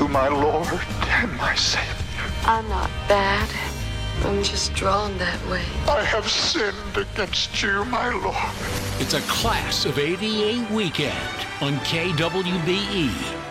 to my Lord and my Savior. I'm not bad. I'm just drawn that way. I have sinned against you, my Lord. It's a Class of '88 weekend on KWBE.